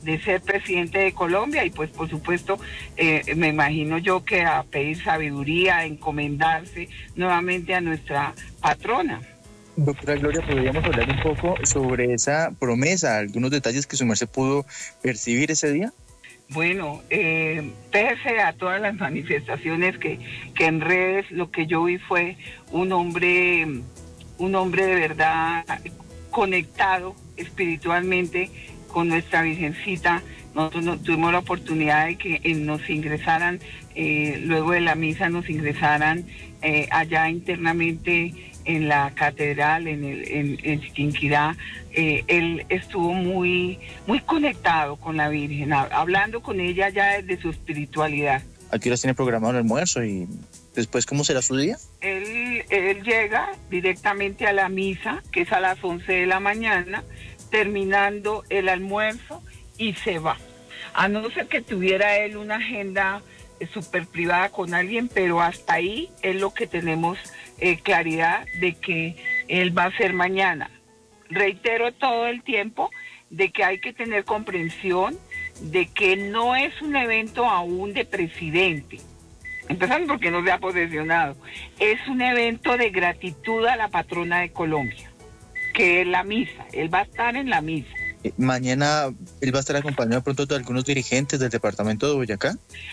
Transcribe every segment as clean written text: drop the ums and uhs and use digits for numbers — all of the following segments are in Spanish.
de ser presidente de Colombia y pues por supuesto me imagino yo que a pedir sabiduría, a encomendarse nuevamente a nuestra patrona. Doctora Gloria, ¿podríamos hablar un poco sobre esa promesa, algunos detalles que su merced pudo percibir ese día? Bueno, pese a todas las manifestaciones que en redes, lo que yo vi fue un hombre de verdad conectado espiritualmente con nuestra Virgencita. Nosotros tuvimos la oportunidad de que nos ingresaran, luego de la misa nos ingresaran allá internamente en la catedral, en Chiquinquirá. Él estuvo muy conectado con la Virgen, hablando con ella ya desde su espiritualidad. ¿A qué horas tiene programado el almuerzo y después cómo será su día? Él llega directamente a la misa, que es a las 11 de la mañana, terminando el almuerzo y se va. A no ser que tuviera él una agenda súper privada con alguien, pero hasta ahí es lo que tenemos claridad de que él va a ser mañana. Reitero todo el tiempo de que hay que tener comprensión de que no es un evento aún de presidente, empezando porque no se ha posesionado, es un evento de gratitud a la patrona de Colombia, que es la misa. Él va a estar en la misa. Mañana él va a estar acompañado de pronto de algunos dirigentes del departamento de Boyacá.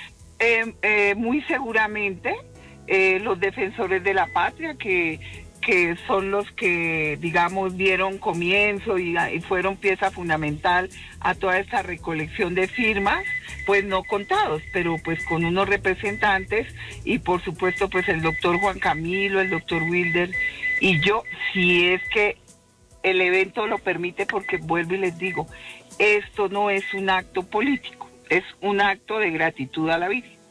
Muy seguramente los defensores de la patria, que son los que, digamos, dieron comienzo y fueron pieza fundamental a toda esta recolección de firmas, pues no contados, pero pues con unos representantes y por supuesto pues el doctor Juan Camilo, el doctor Wilder y yo, si es que el evento lo permite, porque vuelvo y les digo, esto no es un acto político, es un acto de gratitud a la Virgen.